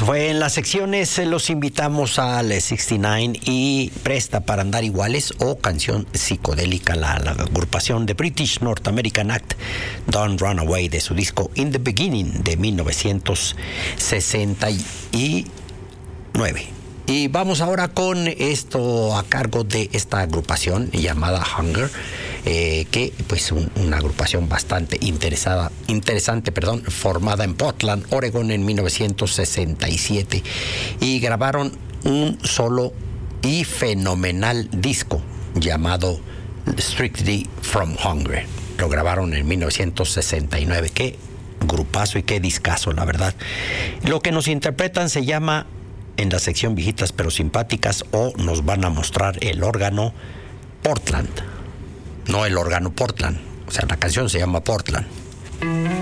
Fue en las secciones los invitamos al 69 y Presta para andar iguales o Canción psicodélica, la agrupación de British North American Act Don't Run Away de su disco In the Beginning de 1969. Y vamos ahora con esto a cargo de esta agrupación llamada Hunger, que pues una agrupación bastante interesante, formada en Portland, Oregon en 1967, y grabaron un solo y fenomenal disco llamado Strictly from Hunger. Lo grabaron en 1969. Qué grupazo y qué discazo, la verdad. Lo que nos interpretan se llama, en la sección Viejitas pero Simpáticas, o nos van a mostrar el órgano Portland. No el órgano Portland. O sea, la canción se llama Portland.